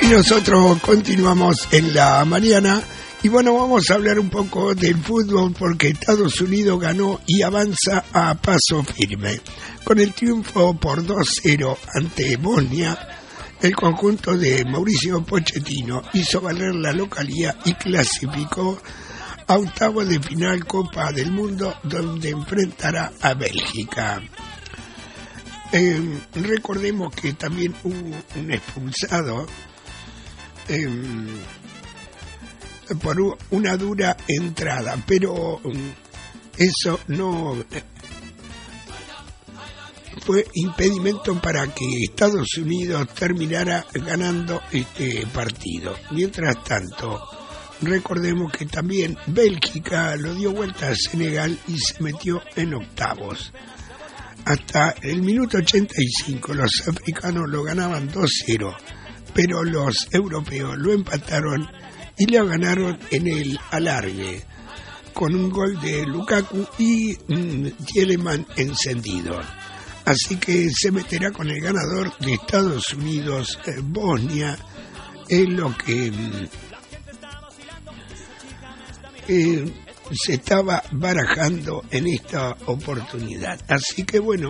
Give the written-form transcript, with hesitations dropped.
nosotros continuamos en la mañana y bueno, vamos a hablar un poco del fútbol porque Estados Unidos ganó y avanza a paso firme. Con el triunfo por 2-0 ante Bosnia, el conjunto de Mauricio Pochettino hizo valer la localía y clasificó a octavos de final Copa del Mundo, donde enfrentará a Bélgica. Recordemos que también hubo un expulsado por una dura entrada, pero eso no fue impedimento para que Estados Unidos terminara ganando este partido. Mientras tanto, recordemos que también Bélgica lo dio vuelta a Senegal y se metió en octavos. Hasta el minuto 85 los africanos lo ganaban 2-0, pero los europeos lo empataron y lo ganaron en el alargue, con un gol de Lukaku y Tielemans encendido. Así que se meterá con el ganador de Estados Unidos, Bosnia, en lo que se estaba barajando en esta oportunidad. Así que bueno,